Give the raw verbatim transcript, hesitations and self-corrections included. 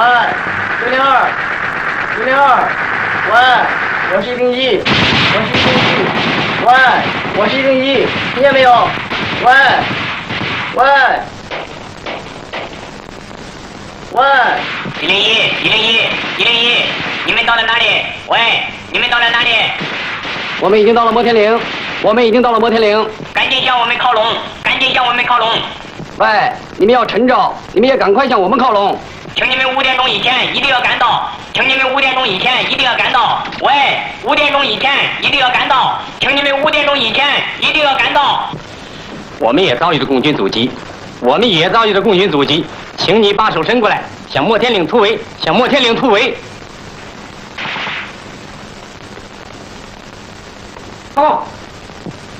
零零二，零零二，喂，我是一零一，我是一零一，喂，我是一零一，听见没有？喂，喂，喂， 一零一，一零一，一零一，你们到了哪里？喂，你们到了哪里？ 我们已经到了摩天岭，我们已经到了摩天岭， 赶紧向我们靠拢，赶紧向我们靠拢。 喂，你们要趁着，你们也赶快向我们靠拢。 请你们五点钟以前一定要赶到，请你们五点钟以前一定要赶到。喂，五点钟以前一定要赶到，请你们五点钟以前一定要赶到。 我们也遭遇了共军阻击，我们也遭遇了共军阻击，请你把手伸过来，向摩天岭突围，向摩天岭突围。 报告，